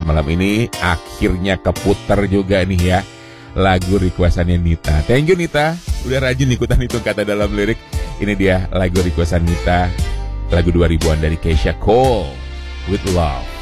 malam ini. Akhirnya keputer juga nih ya lagu requestannya Nita. Thank you Nita, udah rajin ikutan hitung kata dalam lirik. Ini dia lagu requestan Nita, lagu 2000-an dari Kesha Cole, With Love.